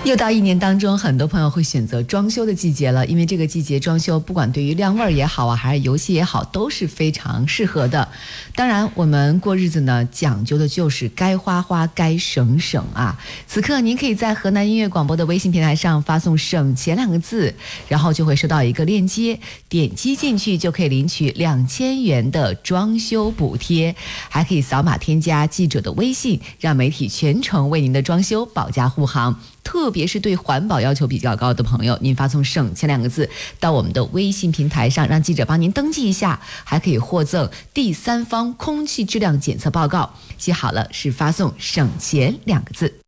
又到一年当中，很多朋友会选择装修的季节了，因为这个季节装修，不管对于亮味儿也好啊，还是游戏也好，都是非常适合的。当然，我们过日子呢，讲究的就是该花花，该省省啊。此刻，您可以在河南音乐广播的微信平台上发送“省钱”2个字，然后就会收到一个链接，点击进去就可以领取2000元的装修补贴，还可以扫码添加记者的微信，让媒体全程为您的装修保驾护航。特别是对环保要求比较高的朋友，您发送“省钱”2个字到我们的微信平台上，让记者帮您登记一下，还可以获赠第三方空气质量检测报告。记好了，是发送“省钱”2个字。